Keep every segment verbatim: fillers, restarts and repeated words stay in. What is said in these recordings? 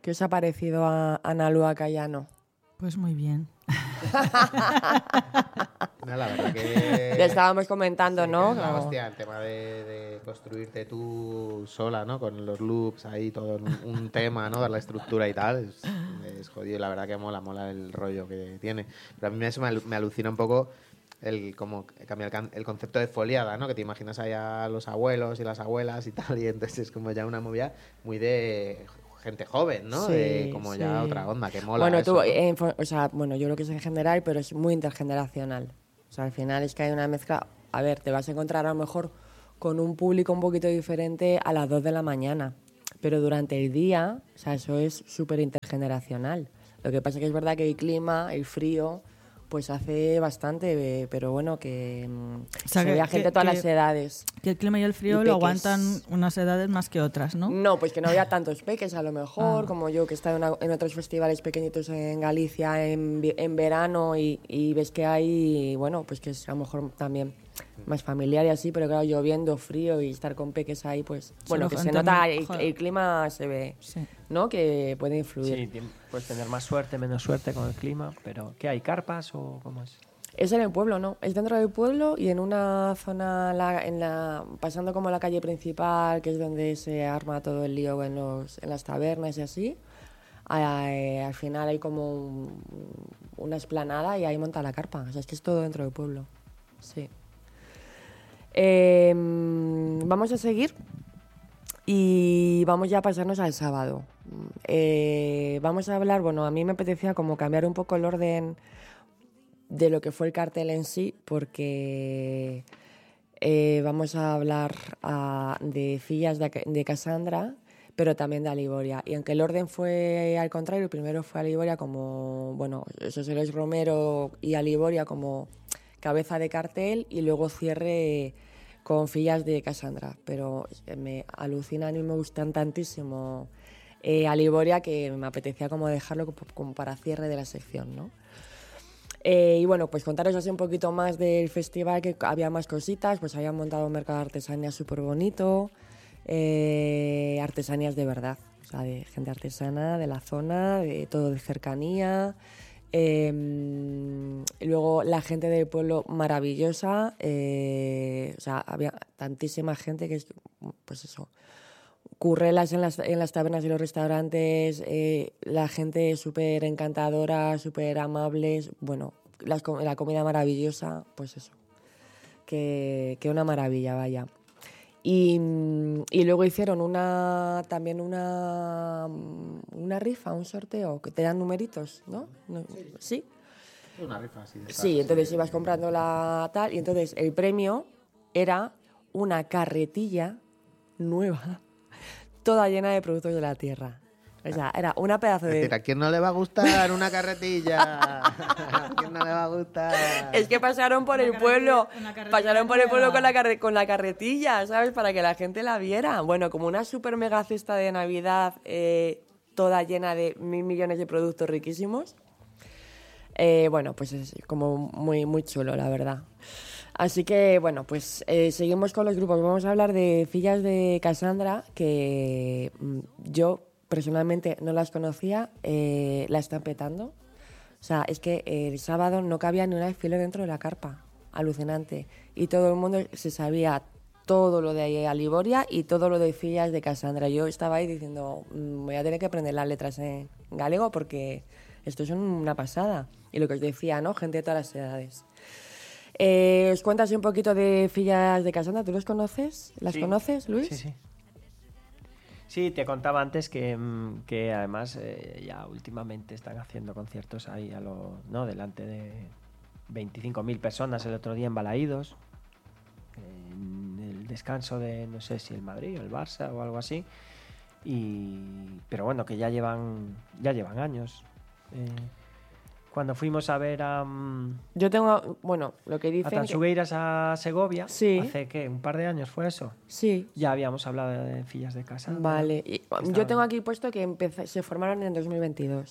¿Qué os ha parecido a Ana Lua Cayano? Pues muy bien. No, la verdad que... Le estábamos comentando, sí, ¿no? que es la Claro. hostia, el tema de, de construirte tú sola, ¿no? Con los loops ahí, todo un, un tema, ¿no? Dar la estructura y tal, es, es jodido. La verdad que mola, mola el rollo que tiene. Pero a mí eso me, me alucina un poco el como cambiar el, el concepto de foliada, ¿no? Que te imaginas ahí a los abuelos y las abuelas y tal, y entonces es como ya una movida muy de... gente joven, ¿no? Sí, de como sí. ya otra onda, que mola Bueno, eso, tú, ¿no? eh, o sea, bueno, yo lo que sé en general, pero es muy intergeneracional. O sea, al final es que hay una mezcla. A ver, te vas a encontrar a lo mejor con un público un poquito diferente a las dos de la mañana, pero durante el día, o sea, eso es súper intergeneracional. Lo que pasa es que es verdad que el clima, el frío, pues hace bastante, pero bueno, que mm, O sea, se que- veía gente que- de todas que- las edades. Que el clima y el frío Y lo peques. aguantan unas edades más que otras, ¿no? No, pues que no había tantos peques a lo mejor, Ah. como yo que he estado en, en otros festivales pequeñitos en Galicia en, vi- en verano y, y ves que hay, bueno, pues que es a lo mejor también más familiar y así, pero claro, lloviendo, frío y estar con peques ahí, pues bueno, Solo que se gente nota, muy- el, joder. el clima se ve, Sí. ¿no? Que puede influir. Sí, tien- puedes tener más suerte, menos suerte con el clima, pero ¿qué hay? ¿Carpas o cómo es? Es en el pueblo, ¿no? Es dentro del pueblo y en una zona, la, en la, pasando como la calle principal, que es donde se arma todo el lío en, los, en las tabernas y así. Eh, al final hay como un- una esplanada y ahí monta la carpa. O sea, es que es todo dentro del pueblo. Sí. Eh, vamos a seguir y vamos ya a pasarnos al sábado. Eh, vamos a hablar, bueno, a mí me apetecía como cambiar un poco el orden de lo que fue el cartel en sí, porque eh, vamos a hablar ah, de Fillas de, de Cassandra, pero también de Aliboria. Y aunque el orden fue al contrario, el primero fue Aliboria como, bueno, José Luis Romero y Aliboria como cabeza de cartel y luego cierre con Fillas de Cassandra. Pero me alucinan y me gustan tantísimo eh, Aliboria que me apetecía como dejarlo como, como para cierre de la sección, ¿no? Eh, y bueno, pues contaros así un poquito más del festival, que había más cositas, pues habían montado un mercado de artesanías súper bonito, eh, artesanías de verdad, o sea, de gente artesana de la zona, de todo de cercanía. Eh, y luego la gente del pueblo maravillosa, eh, o sea, había tantísima gente que es, pues eso, currelas en las, en las tabernas y los restaurantes, eh, la gente súper encantadora, súper amables, bueno, las co- la comida maravillosa, pues eso, que, que una maravilla, vaya. Y, mm, y luego hicieron una también una, una rifa, un sorteo, que te dan numeritos, ¿no? No- ¿Sí? Una rifa así de Sí, estas, entonces sí. ibas comprando la tal y entonces el premio era una carretilla nueva, toda llena de productos de la tierra. O sea, era una pedazo Es decir, de... ¿a quién no le va a gustar una carretilla? ¿A quién no le va a gustar? Es que pasaron por Una el carretilla- pueblo, una carretilla pasaron por el pueblo nueva. con la, carre- con la carretilla, ¿sabes? Para que la gente la viera. Bueno, como una super mega cesta de Navidad, eh, toda llena de mil millones de productos riquísimos. Eh, bueno, pues es como muy, muy chulo, la verdad. Así que, bueno, pues eh, seguimos con los grupos. Vamos a hablar de Fillas de Cassandra, que mm, yo personalmente no las conocía, eh, la están petando. O sea, es que el sábado no cabía ni un alfiler dentro de la carpa. Alucinante. Y todo el mundo se sabía todo lo de Aliboria y todo lo de Fillas de Cassandra. Yo estaba ahí diciendo, mm, voy a tener que aprender las letras en galego porque esto es una pasada. Y lo que os decía, ¿no? Gente de todas las edades. Eh, ¿Os cuentas un poquito de Fillas de Cassandra? ¿Tú los conoces? ¿Las Sí. conoces, Luis? Sí, sí. Sí, te contaba antes que, mm, que además eh, ya últimamente están haciendo conciertos ahí a lo, ¿no? delante de veinticinco mil personas el otro día en Balaídos, en el descanso de no sé si el Madrid o el Barça o algo así. Y, pero bueno, que ya llevan ya llevan años. Eh, cuando fuimos a ver a, mm, Yo tengo, bueno, lo que a dicen... que- Tansugueiras a Segovia, Sí. hace ¿qué? Un par de años fue eso. Sí, Ya habíamos hablado de Fillas de Casa. vale. Y, yo Estaban- tengo aquí puesto que empezó- se formaron en dos mil veintidós.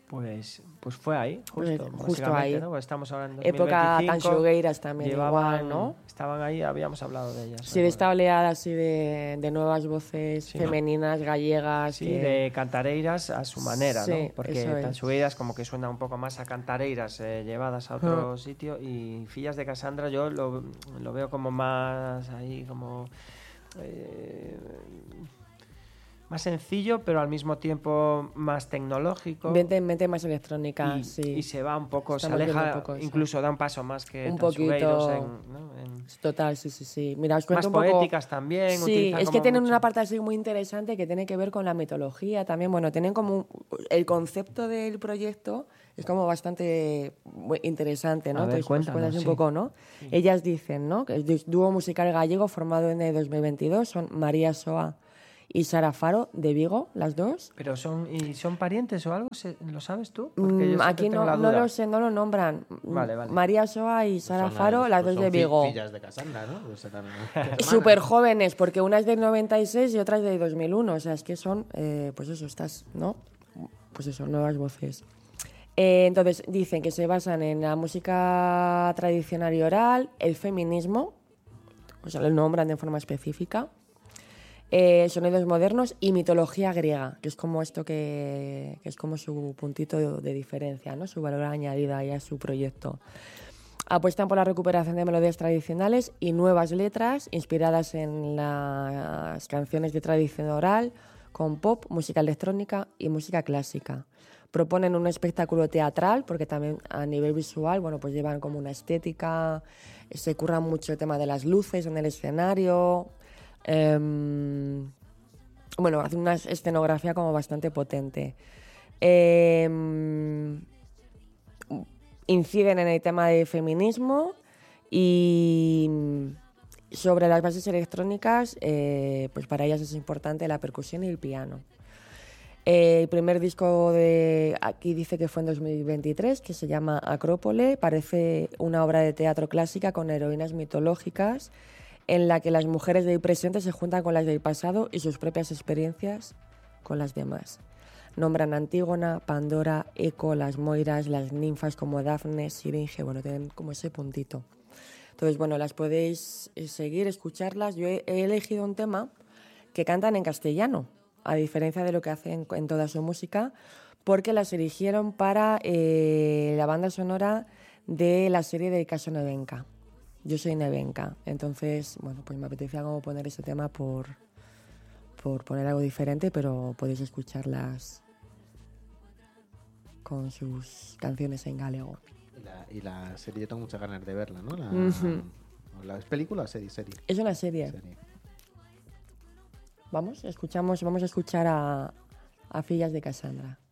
Pues, pues fue ahí, Pues justo, justo básicamente, ahí. ¿no? Pues estamos ahora en Época tan dos mil veinticinco, xugueiras también, llevaban, igual, ¿no? Estaban ahí, habíamos hablado de ellas. Sí, de recuerdo. esta oleada así de, de nuevas voces Sí. femeninas, gallegas. Sí, que- de cantareiras a su manera, Sí, ¿no? Porque eso es. Tanxugueiras como que suena un poco más a cantareiras eh, llevadas a otro sitio, y Fillas de Casandra yo lo, lo veo como más ahí, como... eh, más sencillo, pero al mismo tiempo más tecnológico. Mete, mete más electrónica, y, sí. y se va un poco, Estamos se aleja, viendo un poco eso. incluso da un paso más que Un Tanxugueiros poquito. en, ¿no? en- Total, sí, sí, sí. Mira, os cuento más un poco... poéticas también. Sí, utilizan es que como tienen mucho- una parte así muy interesante que tiene que ver con la mitología también. Bueno, tienen como un- el concepto del proyecto es como bastante bu- interesante, ¿no? A ver, Entonces, os cuéntanos, cuentas un sí. poco, ¿no? Ellas dicen, ¿no? Que es dúo musical gallego formado en el dos mil veintidós, son María Soa y Sara Faro de Vigo, las dos. ¿Pero son, y son parientes o algo? ¿Se- ¿Lo sabes tú? Mm, yo siempre Aquí tengo no, la no duda. lo sé, no lo nombran. Vale, vale. María Soa y Sara Son Faro, las pues dos de son fi- Vigo. Fillas de Casandra, ¿no? Pues serán hermanas. Súper jóvenes, porque una es del noventa y seis y otra es del dos mil uno. O sea, es que son, eh, pues eso, estas, ¿no? Pues eso, nuevas voces. Eh, entonces, dicen que se basan en la música tradicional y oral, el feminismo, o sea, lo nombran de forma específica, eh, sonidos modernos y mitología griega, que es como esto que, que es como su puntito de, de diferencia, ¿no? Su valor añadido ahí a su proyecto. Apuestan por la recuperación de melodías tradicionales y nuevas letras inspiradas en las canciones de tradición oral, con pop, música electrónica y música clásica. Proponen un espectáculo teatral, porque también a nivel visual, bueno, pues llevan como una estética, se curran mucho el tema de las luces en el escenario. em, bueno, hacen una escenografía como bastante potente. Em, inciden en el tema de feminismo y sobre las bases electrónicas, eh, pues para ellas es importante la percusión y el piano. Eh, el primer disco de aquí dice que fue en dos mil veintitrés, que se llama Acrópole, parece una obra de teatro clásica con heroínas mitológicas en la que las mujeres del presente se juntan con las del pasado y sus propias experiencias con las demás. Nombran Antígona, Pandora, Eco, las Moiras, las ninfas como Dafne, Siringe, bueno, tienen como ese puntito. Entonces, bueno, las podéis eh, seguir, escucharlas. Yo he, he elegido un tema que cantan en castellano, a diferencia de lo que hacen en toda su música, porque las eligieron para eh, la banda sonora de la serie del caso Nevenka. Yo soy Nevenka, entonces, bueno, pues me apetecía como poner ese tema por, por poner algo diferente, pero podéis escucharlas con sus canciones en galego. Y la, y la serie, yo tengo muchas ganas de verla, ¿no? La, Ujú. ¿la ¿Es película o serie? Serie. Es una serie. Serie. Vamos, escuchamos, vamos a escuchar a, a Fillas de Casandra.